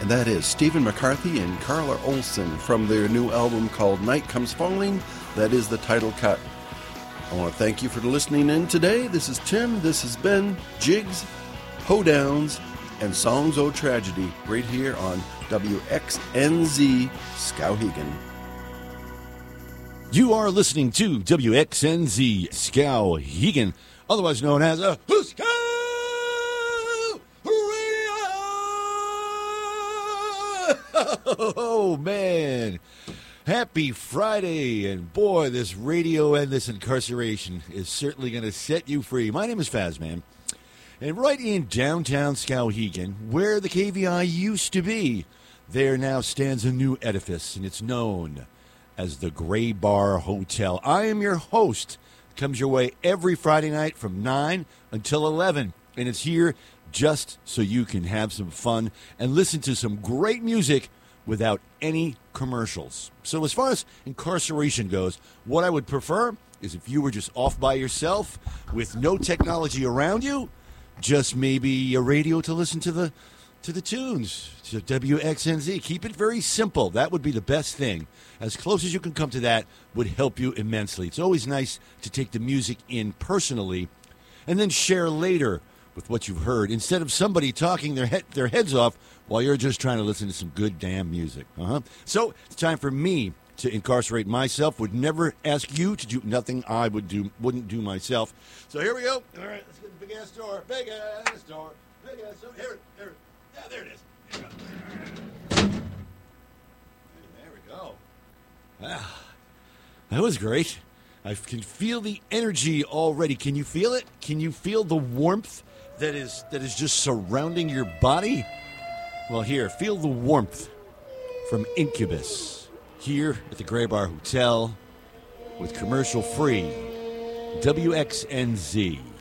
And that is Stephen McCarthy and Carla Olson from their new album called Night Comes Falling. That is the title cut. I want to thank you for listening in today. This is Tim. This has been Jigs, Hoedowns, and Songs O Tragedy right here on WXNZ Skowhegan. You are listening to WXNZ Skowhegan, otherwise known as a Husko Radio. Oh, man. Happy Friday, and boy, this radio and this incarceration is certainly going to set you free. My name is Fazman, and right in downtown Skowhegan, where the KVI used to be, there now stands a new edifice, and it's known as the Gray Bar Hotel. I am your host. It comes your way every Friday night from 9 until 11, and it's here just so you can have some fun and listen to some great music without any commercials. So as far as incarceration goes, what I would prefer is if you were just off by yourself with no technology around you, just maybe a radio to listen to the tunes, to WXNZ. Keep it very simple. That would be the best thing. As close as you can come to that would help you immensely. It's always nice to take the music in personally and then share later with what you've heard instead of somebody talking their heads off while you're just trying to listen to some good damn music. So it's time for me to incarcerate myself. Would never ask you to do nothing I wouldn't do myself. So here we go. All right, let's get the big ass door. Big ass door. Big ass door. Here. Yeah, there it is. Here we go. There we go. Ah, that was great. I can feel the energy already. Can you feel it? Can you feel the warmth that is just surrounding your body? Well, here, feel the warmth from Incubus here at the Gray Bar Hotel with commercial-free WXNZ.